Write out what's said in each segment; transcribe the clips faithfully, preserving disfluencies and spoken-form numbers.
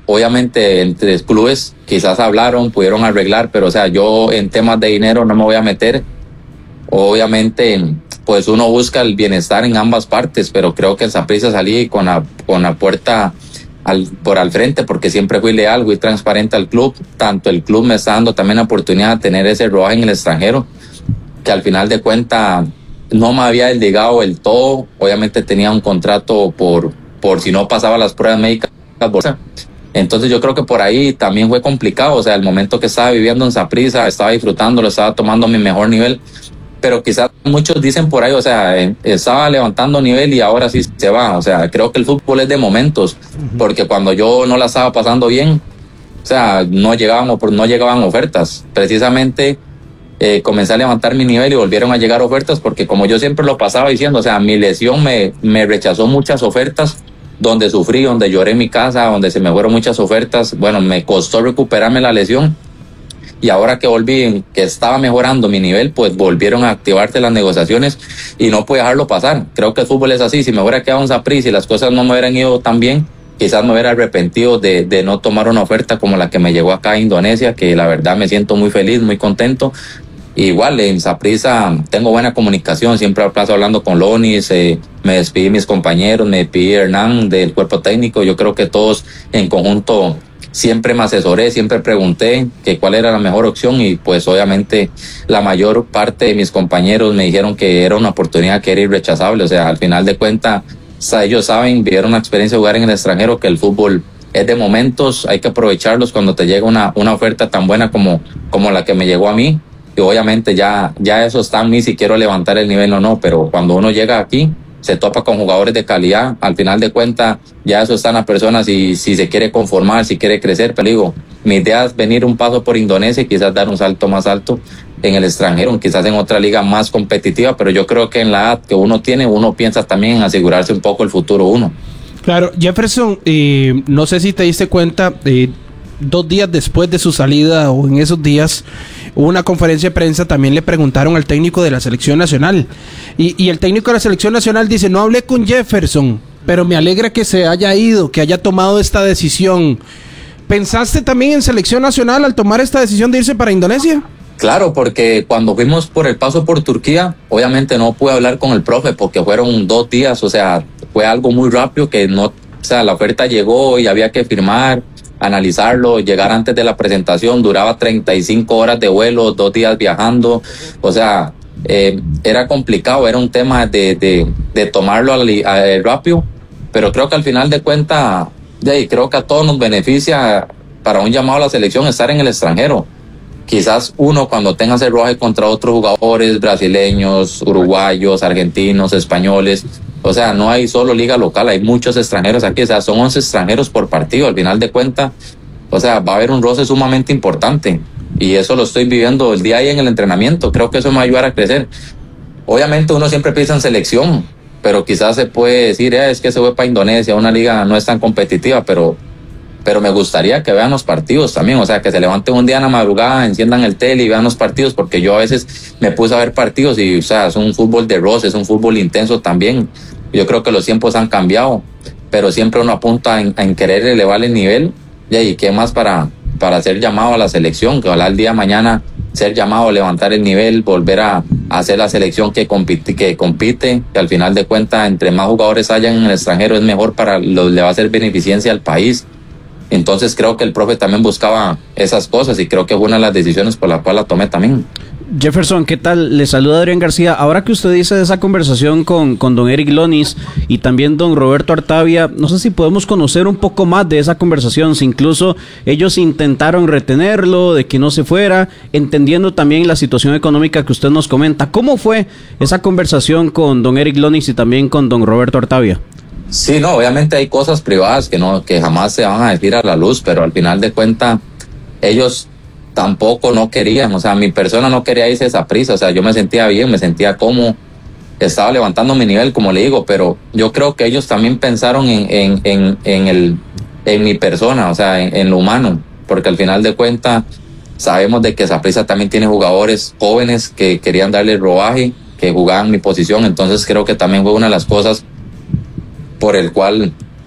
obviamente entre clubes quizás hablaron, pudieron arreglar, pero o sea, yo en temas de dinero no me voy a meter. Obviamente, pues uno busca el bienestar en ambas partes, pero creo que en Saprissa salí con la, con la puerta al, por al frente, porque siempre fui leal, fui transparente al club. Tanto el club me está dando también la oportunidad de tener ese rodaje en el extranjero, que al final de cuentas no me había desligado el todo. Obviamente tenía un contrato por, por si no pasaba las pruebas médicas. Entonces yo creo que por ahí también fue complicado. O sea, el momento que estaba viviendo en Saprissa, estaba disfrutándolo, estaba tomando mi mejor nivel. Pero quizás muchos dicen por ahí, o sea, eh, estaba levantando nivel y ahora sí se va. O sea, creo que el fútbol es de momentos, porque cuando yo no la estaba pasando bien, o sea, no llegaban, no llegaban ofertas. Precisamente eh, comencé a levantar mi nivel y volvieron a llegar ofertas, porque como yo siempre lo pasaba diciendo, o sea, mi lesión me, me rechazó muchas ofertas, donde sufrí, donde lloré en mi casa, donde se me fueron muchas ofertas. Bueno, me costó recuperarme la lesión. Y ahora que volví, que estaba mejorando mi nivel, pues volvieron a activarse las negociaciones y no pude dejarlo pasar. Creo que el fútbol es así. Si me hubiera quedado en Saprissa y las cosas no me hubieran ido tan bien, quizás me hubiera arrepentido de, de no tomar una oferta como la que me llegó acá a Indonesia, que la verdad me siento muy feliz, muy contento. Igual en Saprissa tengo buena comunicación, siempre paso hablando con Lonis, eh, me despedí mis compañeros, me despedí Hernán del cuerpo técnico. Yo creo que todos en conjunto siempre me asesoré, siempre pregunté que cuál era la mejor opción, y pues obviamente la mayor parte de mis compañeros me dijeron que era una oportunidad que era irrechazable. O sea, al final de cuentas, o sea, ellos saben, vivieron una experiencia de jugar en el extranjero, que el fútbol es de momentos, hay que aprovecharlos cuando te llega una, una oferta tan buena como, como la que me llegó a mí. Y obviamente ya, ya eso está en mí si quiero levantar el nivel o no, pero cuando uno llega aquí, se topa con jugadores de calidad, al final de cuentas ya eso está en la persona, si, si se quiere conformar, si quiere crecer. Pero digo, mi idea es venir un paso por Indonesia y quizás dar un salto más alto en el extranjero, quizás en otra liga más competitiva, pero yo creo que en la edad que uno tiene, uno piensa también en asegurarse un poco el futuro uno. Claro, Jefferson, eh, no sé si te diste cuenta, eh, dos días después de su salida o en esos días hubo una conferencia de prensa, también le preguntaron al técnico de la selección nacional y, y el técnico de la selección nacional dice: no hablé con Jefferson, pero me alegra que se haya ido, que haya tomado esta decisión. ¿Pensaste también en selección nacional al tomar esta decisión de irse para Indonesia? Claro, porque cuando fuimos por el paso por Turquía, obviamente no pude hablar con el profe porque fueron dos días, o sea, fue algo muy rápido que no, o sea, la oferta llegó y había que firmar, analizarlo, llegar antes de la presentación, duraba treinta y cinco horas de vuelo, dos días viajando, o sea, eh, era complicado, era un tema de, de, de tomarlo a, a, rápido, pero creo que al final de cuentas, de, creo que a todos nos beneficia para un llamado a la selección estar en el extranjero. Quizás uno cuando tenga ese rodaje contra otros jugadores brasileños, uruguayos, argentinos, españoles, o sea, no hay solo liga local, hay muchos extranjeros aquí, o sea, son once extranjeros por partido, al final de cuentas, o sea, va a haber un roce sumamente importante, y eso lo estoy viviendo el día ahí en el entrenamiento. Creo que eso me va a ayudar a crecer. Obviamente uno siempre piensa en selección, pero quizás se puede decir, eh, es que se fue para Indonesia, una liga no es tan competitiva, pero pero me gustaría que vean los partidos también, o sea, que se levanten un día en la madrugada, enciendan el tele y vean los partidos, porque yo a veces me puse a ver partidos y, o sea, es un fútbol de roce, es un fútbol intenso también. Yo creo que los tiempos han cambiado, pero siempre uno apunta en, en querer elevar el nivel, y ahí, ¿qué más para, para ser llamado a la selección? Que ojalá el día de mañana ser llamado, levantar el nivel, volver a, a hacer la selección que compite, que compite, que al final de cuentas, entre más jugadores hayan en el extranjero, es mejor para los, le va a hacer beneficencia al país. Entonces creo que el profe también buscaba esas cosas y creo que fue una de las decisiones por la cual la tomé también. Jefferson, ¿qué tal? Le saluda Adrián García. Ahora que usted dice de esa conversación con, con don Eric Lonis y también don Roberto Artavia, no sé si podemos conocer un poco más de esa conversación, si incluso ellos intentaron retenerlo, de que no se fuera, entendiendo también la situación económica que usted nos comenta. ¿Cómo fue esa conversación con don Eric Lonis y también con don Roberto Artavia? Sí, no, obviamente hay cosas privadas que no, que jamás se van a decir a la luz, pero al final de cuentas ellos tampoco no querían, o sea, mi persona no quería irse a Saprissa, o sea, yo me sentía bien, me sentía cómodo, estaba levantando mi nivel, como le digo, pero yo creo que ellos también pensaron en, en, en, en el, en mi persona, o sea, en, en lo humano, porque al final de cuentas sabemos de que Saprissa también tiene jugadores jóvenes que querían darle rodaje, que jugaban mi posición, entonces creo que también fue una de las cosas por el cual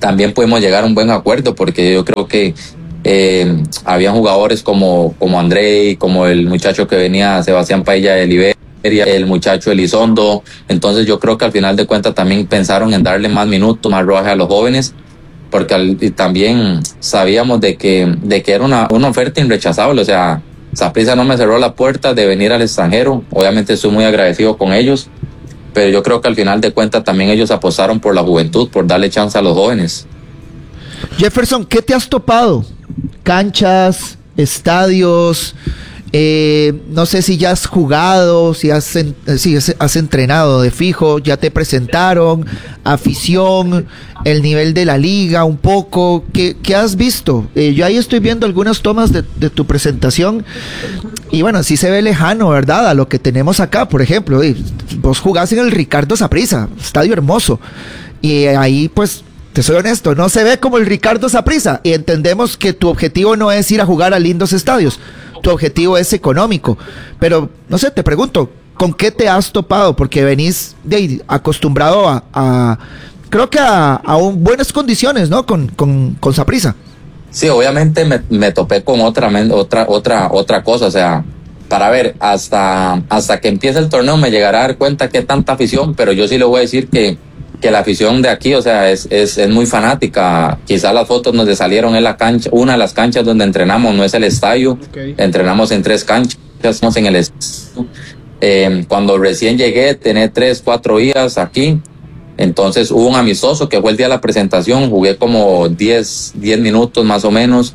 también pudimos llegar a un buen acuerdo, porque yo creo que eh, había jugadores como, como Andrei, como el muchacho que venía, Sebastián Paella de Liberia, el muchacho Elizondo. Entonces yo creo que al final de cuentas también pensaron en darle más minutos, más rodaje a los jóvenes, porque al, y también sabíamos de que, de que era una, una oferta irrechazable. O sea, Saprissa no me cerró la puerta de venir al extranjero. Obviamente estoy muy agradecido con ellos, pero yo creo que al final de cuentas también ellos apostaron por la juventud, por darle chance a los jóvenes. Jefferson, ¿qué te has topado? Canchas, estadios, eh, no sé si ya has jugado, si has, si has entrenado de fijo, ya te presentaron, afición, el nivel de la liga un poco, ¿qué, qué has visto? Eh, yo ahí estoy viendo algunas tomas de, de tu presentación y bueno, sí se ve lejano, ¿verdad? A lo que tenemos acá, por ejemplo, eh, vos jugás en el Ricardo Saprissa, estadio hermoso, y ahí pues... Te soy honesto, no se ve como el Ricardo Saprissa y entendemos que tu objetivo no es ir a jugar a lindos estadios, tu objetivo es económico, pero no sé, te pregunto, ¿con qué te has topado? Porque venís de, acostumbrado a, a creo que a, a un, buenas condiciones, ¿no? Con, con, con Saprissa. Sí, obviamente me, me topé con otra, otra, otra, otra cosa, o sea, para ver, hasta, hasta que empiece el torneo me llegará a dar cuenta que tanta afición, pero yo sí le voy a decir que que la afición de aquí, o sea, es, es, es muy fanática. Quizás las fotos donde salieron en la cancha, una de las canchas donde entrenamos no es el estadio, okay. Entrenamos en tres canchas, estamos en el estadio. Eh, cuando recién llegué, tenía tres, cuatro días aquí, entonces hubo un amistoso que fue el día de la presentación, jugué como diez, diez minutos más o menos,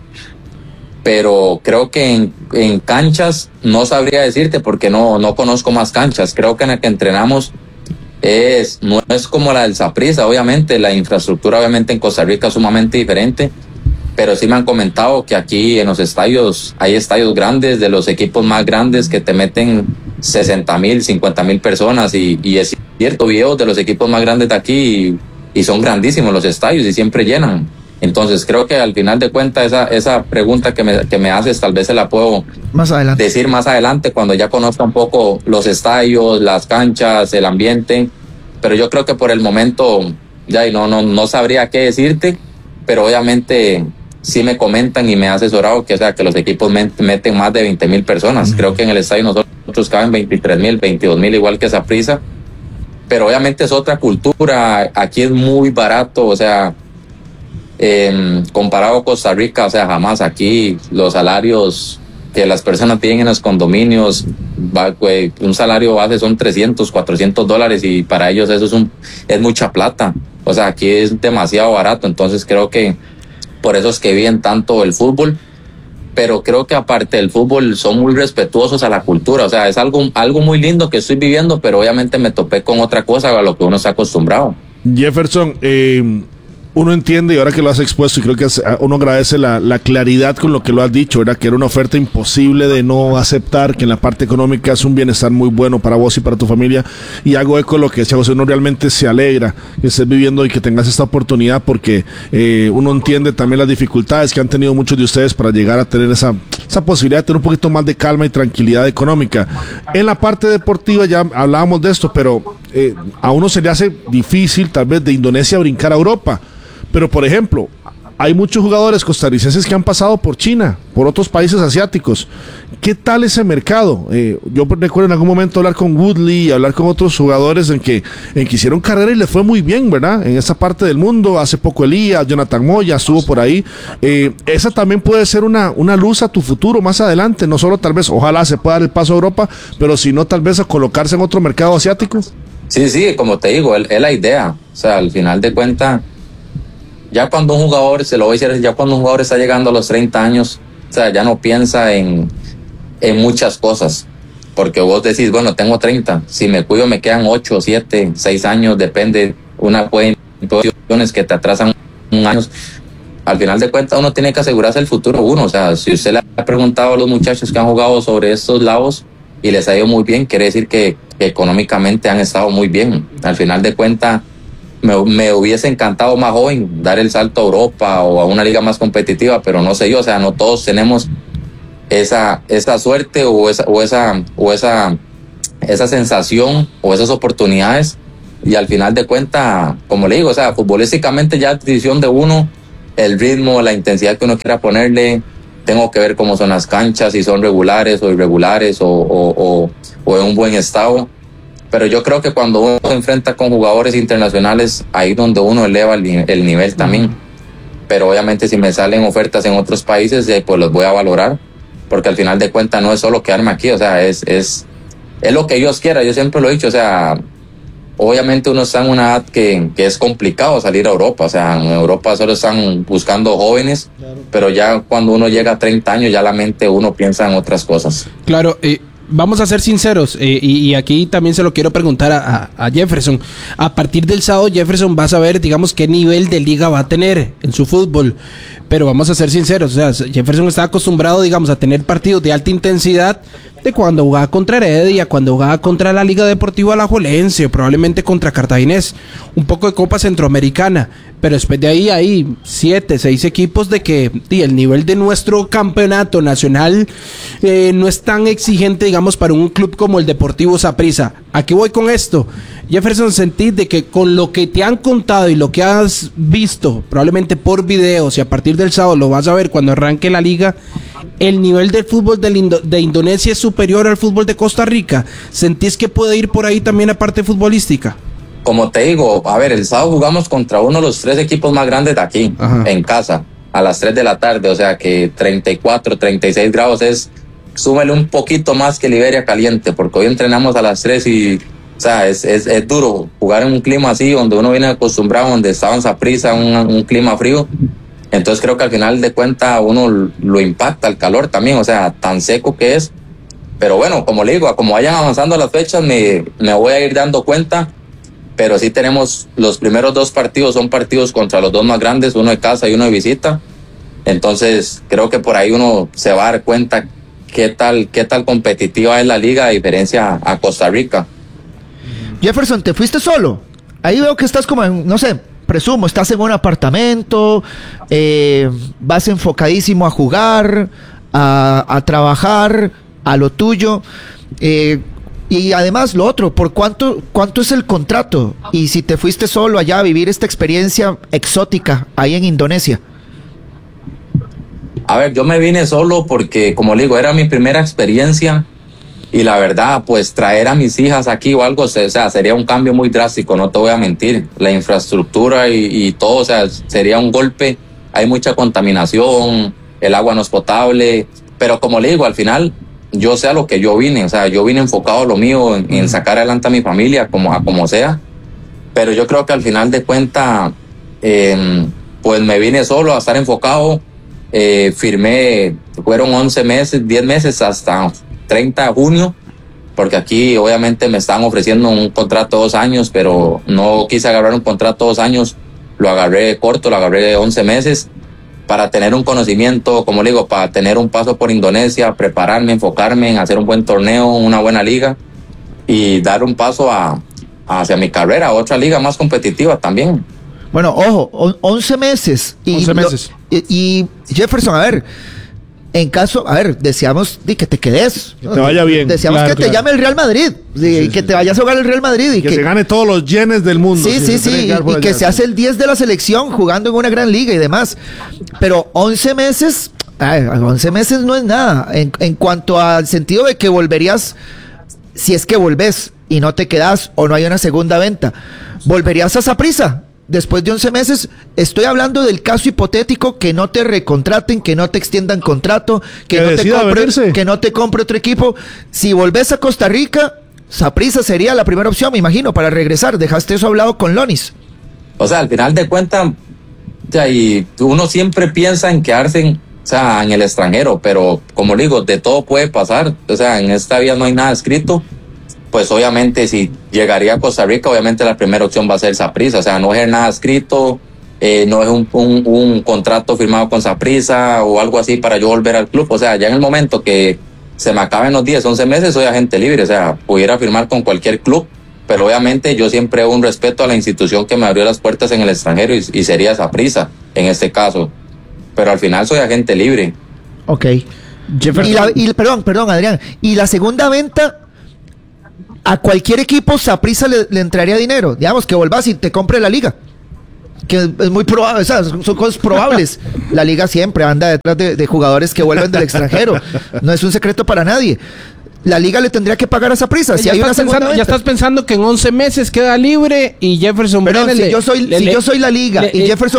pero creo que en, en canchas no sabría decirte porque no, no conozco más canchas. Creo que en la que entrenamos Es, no es como la del Saprissa, obviamente, la infraestructura obviamente en Costa Rica es sumamente diferente, pero sí me han comentado que aquí en los estadios, hay estadios grandes, de los equipos más grandes que te meten sesenta mil, cincuenta mil personas y, y es cierto, videos de los equipos más grandes de aquí y, y son grandísimos los estadios y siempre llenan. Entonces creo que al final de cuentas esa, esa pregunta que me, que me haces tal vez se la puedo más adelante. decir más adelante cuando ya conozca un poco los estadios, las canchas, el ambiente, pero yo creo que por el momento ya no, no, no sabría qué decirte, pero obviamente sí me comentan y me ha asesorado que, o sea, que los equipos meten más de veinte mil personas. Uh-huh. Creo que en el estadio nosotros caben veintitrés mil, veintidós mil igual que Saprissa, pero obviamente es otra cultura, aquí es muy barato, o sea, Eh, comparado a Costa Rica, o sea, jamás aquí los salarios que las personas piden en los condominios, va, pues, un salario base son trescientos, cuatrocientos dólares y para ellos eso es, un, es mucha plata, o sea, aquí es demasiado barato. Entonces creo que por eso es que viven tanto el fútbol, pero creo que aparte del fútbol son muy respetuosos a la cultura, o sea, es algo, algo muy lindo que estoy viviendo, pero obviamente me topé con otra cosa a lo que uno está acostumbrado. Jefferson, eh uno entiende, y ahora que lo has expuesto, y creo que uno agradece la, la claridad con lo que lo has dicho, ¿verdad? Que era una oferta imposible de no aceptar, que en la parte económica es un bienestar muy bueno para vos y para tu familia, y hago eco de lo que decía José, uno realmente se alegra que estés viviendo y que tengas esta oportunidad, porque eh, uno entiende también las dificultades que han tenido muchos de ustedes para llegar a tener esa, esa posibilidad de tener un poquito más de calma y tranquilidad económica. En la parte deportiva ya hablábamos de esto, pero eh, a uno se le hace difícil tal vez de Indonesia brincar a Europa. Pero, por ejemplo, hay muchos jugadores costarricenses que han pasado por China, por otros países asiáticos. ¿Qué tal ese mercado? Eh, yo recuerdo en algún momento hablar con Woodley y hablar con otros jugadores en que, en que hicieron carrera y les fue muy bien, ¿verdad? En esa parte del mundo, hace poco Elías, Jonathan Moya estuvo por ahí. Eh, esa también puede ser una, una luz a tu futuro más adelante, no solo tal vez, ojalá se pueda dar el paso a Europa, pero sino tal vez a colocarse en otro mercado asiático. Sí, sí, como te digo, es, es la idea. O sea, al final de cuentas, ya cuando un jugador, se lo voy a decir, ya cuando un jugador está llegando a los treinta años, o sea, ya no piensa en, en muchas cosas, porque vos decís, bueno, tengo treinta, si me cuido me quedan ocho, siete, seis años, depende, una puede situaciones que te atrasan un año. Al final de cuentas uno tiene que asegurarse el futuro uno, o sea, si usted le ha preguntado a los muchachos que han jugado sobre estos lados y les ha ido muy bien, quiere decir que, que económicamente han estado muy bien. Al final de cuentas, Me, me hubiese encantado más joven dar el salto a Europa o a una liga más competitiva, pero no sé yo, o sea, no todos tenemos esa esa suerte o esa o esa o esa esa sensación o esas oportunidades y al final de cuentas, como le digo, o sea, futbolísticamente ya es decisión de uno, el ritmo, la intensidad que uno quiera ponerle, tengo que ver cómo son las canchas, si son regulares o irregulares o, o, o, o en un buen estado. Pero yo creo que cuando uno se enfrenta con jugadores internacionales, ahí donde uno eleva el, el nivel también. Uh-huh. Pero obviamente si me salen ofertas en otros países, eh, pues los voy a valorar, porque al final de cuentas no es solo quedarme aquí, o sea, es, es, es lo que Dios quiera, yo siempre lo he dicho, o sea, obviamente uno está en una edad que, que es complicado salir a Europa, o sea, en Europa solo están buscando jóvenes, claro. Pero ya cuando uno llega a treinta años, ya la mente uno piensa en otras cosas. Claro, eh, vamos a ser sinceros, eh, y, y aquí también se lo quiero preguntar a, a, a Jefferson. A partir del sábado, Jefferson va a saber, digamos, qué nivel de liga va a tener en su fútbol. Pero vamos a ser sinceros, o sea, Jefferson está acostumbrado, digamos, a tener partidos de alta intensidad de cuando jugaba contra Heredia, cuando jugaba contra la Liga Deportiva Alajuelense, probablemente contra Cartaginés, un poco de Copa Centroamericana, pero después de ahí hay siete, seis equipos de que y el nivel de nuestro campeonato nacional eh, no es tan exigente, digamos, para un club como el Deportivo Saprissa. ¿A qué voy con esto? Jefferson, sentís de que con lo que te han contado y lo que has visto, probablemente por videos, y a partir del sábado lo vas a ver cuando arranque la liga, el nivel del fútbol de, Indo- de Indonesia es superior al fútbol de Costa Rica. ¿Sentís que puede ir por ahí también la parte futbolística? Como te digo, a ver, el sábado jugamos contra uno de los tres equipos más grandes de aquí, ajá, en casa, a las tres de la tarde, o sea que treinta y cuatro, treinta y seis grados es, súmele un poquito más que Liberia caliente, porque hoy entrenamos a las tres y, o sea, es, es, es duro jugar en un clima así, donde uno viene acostumbrado, donde estaba en Saprissa, un, un clima frío. Entonces creo que al final de cuentas uno lo impacta el calor también, o sea, tan seco que es. Pero bueno, como le digo, como vayan avanzando las fechas, me, me voy a ir dando cuenta. Pero sí tenemos los primeros dos partidos, son partidos contra los dos más grandes, uno de casa y uno de visita. Entonces creo que por ahí uno se va a dar cuenta qué tal, qué tal competitiva es la liga a diferencia a Costa Rica. Jefferson, ¿te fuiste solo? Ahí veo que estás como en, no sé, presumo, estás en un apartamento, eh, vas enfocadísimo a jugar, a, a trabajar, a lo tuyo, eh, y además lo otro, ¿por cuánto, cuánto es el contrato? Y si te fuiste solo allá a vivir esta experiencia exótica ahí en Indonesia. A ver, yo me vine solo porque, como le digo, era mi primera experiencia. Y la verdad, pues traer a mis hijas aquí o algo, o sea, sería un cambio muy drástico, no te voy a mentir. La infraestructura y, y todo, o sea, sería un golpe. Hay mucha contaminación, el agua no es potable. Pero como le digo, al final, yo sé a lo que yo vine. O sea, yo vine enfocado a lo mío, en, en sacar adelante a mi familia, como, a como sea. Pero yo creo que al final de cuentas, eh, pues me vine solo a estar enfocado. Eh, firmé, fueron once meses, diez meses hasta treinta de junio, porque aquí obviamente me estaban ofreciendo un contrato de dos años, pero no quise agarrar un contrato de dos años, lo agarré corto, lo agarré de once meses, para tener un conocimiento, como le digo, para tener un paso por Indonesia, prepararme, enfocarme en hacer un buen torneo, una buena liga, y dar un paso a, hacia mi carrera, a otra liga más competitiva también. Bueno, ojo, once meses. Y once meses. Lo, y, y Jefferson, a ver, en caso, a ver, deseamos de que te quedes. Que te vaya bien. Deseamos claro, que claro. te llame el Real Madrid, de, sí, que sí. te vayas a jugar el Real Madrid. Y que, que se gane todos los yenes del mundo. Sí, sí, sí, y, y que se hace el diez de la selección jugando en una gran liga y demás. Pero once meses, ay, once meses no es nada. En, en cuanto al sentido de que volverías, si es que volvés y no te quedás o no hay una segunda venta, volverías a Saprissa. Después de once meses, estoy hablando del caso hipotético que no te recontraten, que no te extiendan contrato, que, que, no, te compre, que no te compre otro equipo. Si volvés a Costa Rica, Saprissa sería la primera opción, me imagino, para regresar. Dejaste eso hablado con Lonis. O sea, al final de cuentas, o sea, y uno siempre piensa en quedarse en, o sea, en el extranjero, pero como le digo, de todo puede pasar. O sea, en esta vida no hay nada escrito. Pues obviamente si llegaría a Costa Rica, obviamente la primera opción va a ser Saprissa, o sea, no es nada escrito, eh, no es un, un, un contrato firmado con Saprissa o algo así para yo volver al club, o sea, ya en el momento que se me acaben los diez, once meses, soy agente libre, o sea, pudiera firmar con cualquier club, pero obviamente yo siempre hago un respeto a la institución que me abrió las puertas en el extranjero y, y sería Saprissa, en este caso, pero al final soy agente libre. Ok. Y la, y, perdón, perdón, Adrián, y la segunda venta... a cualquier equipo Saprissa le, le entraría dinero. Digamos que volvás y te compre la liga. Que es muy probable, o sea, son cosas probables. La liga siempre anda detrás de, de jugadores que vuelven del extranjero. No es un secreto para nadie. La liga le tendría que pagar a Saprissa. Si ya, hay estás una pensando, ya estás pensando que en once meses queda libre y Jefferson Perdón, Brenes si, le, yo soy, le, si le, yo soy la liga le, y Jefferson